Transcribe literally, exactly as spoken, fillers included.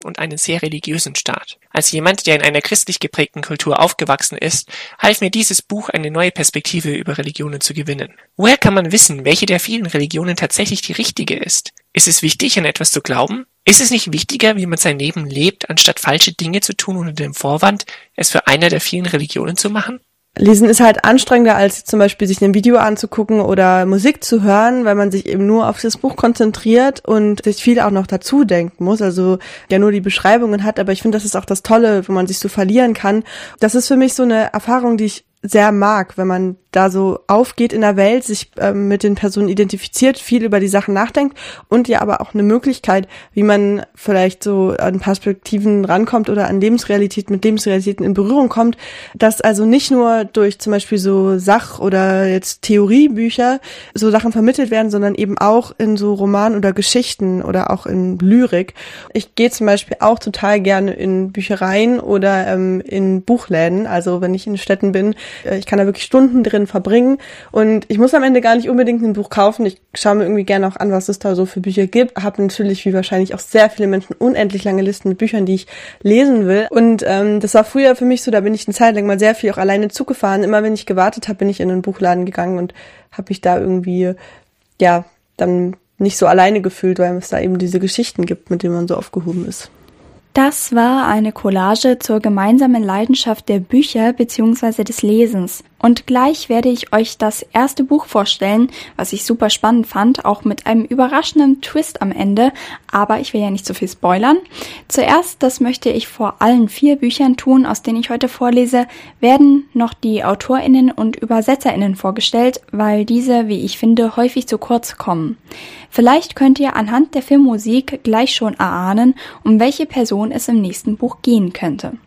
und einen sehr religiösen Staat. Als jemand, der in einer christlich geprägten Kultur aufgewachsen ist, half mir dieses Buch, eine neue Perspektive über Religionen zu gewinnen. Woher kann man wissen, welche der vielen Religionen tatsächlich die richtige ist? Ist es wichtig, an etwas zu glauben? Ist es nicht wichtiger, wie man sein Leben lebt, anstatt falsche Dinge zu tun unter dem Vorwand, es für eine der vielen Religionen zu machen? Lesen ist halt anstrengender, als zum Beispiel sich ein Video anzugucken oder Musik zu hören, weil man sich eben nur auf das Buch konzentriert und sich viel auch noch dazu denken muss, also ja nur die Beschreibungen hat, aber ich finde, das ist auch das Tolle, wo man sich so verlieren kann. Das ist für mich so eine Erfahrung, die ich sehr mag, wenn man da so aufgeht in der Welt, sich ähm, mit den Personen identifiziert, viel über die Sachen nachdenkt und ja aber auch eine Möglichkeit, wie man vielleicht so an Perspektiven rankommt oder an Lebensrealität mit Lebensrealitäten in Berührung kommt, dass also nicht nur durch zum Beispiel so Sach- oder jetzt Theoriebücher so Sachen vermittelt werden, sondern eben auch in so Romanen oder Geschichten oder auch in Lyrik. Ich gehe zum Beispiel auch total gerne in Büchereien oder ähm, in Buchläden, also wenn ich in Städten bin, ich kann da wirklich Stunden drin verbringen und ich muss am Ende gar nicht unbedingt ein Buch kaufen. Ich schaue mir irgendwie gerne auch an, was es da so für Bücher gibt. Habe natürlich, wie wahrscheinlich auch sehr viele Menschen, unendlich lange Listen mit Büchern, die ich lesen will. Und ähm, das war früher für mich so, da bin ich eine Zeit lang mal sehr viel auch alleine Zug gefahren. Immer wenn ich gewartet habe, bin ich in einen Buchladen gegangen und habe mich da irgendwie, ja, dann nicht so alleine gefühlt, weil es da eben diese Geschichten gibt, mit denen man so aufgehoben ist. Das war eine Collage zur gemeinsamen Leidenschaft der Bücher bzw. des Lesens. Und gleich werde ich euch das erste Buch vorstellen, was ich super spannend fand, auch mit einem überraschenden Twist am Ende, aber ich will ja nicht so viel spoilern. Zuerst, das möchte ich vor allen vier Büchern tun, aus denen ich heute vorlese, werden noch die AutorInnen und ÜbersetzerInnen vorgestellt, weil diese, wie ich finde, häufig zu kurz kommen. Vielleicht könnt ihr anhand der Filmmusik gleich schon erahnen, um welche Person es im nächsten Buch gehen könnte.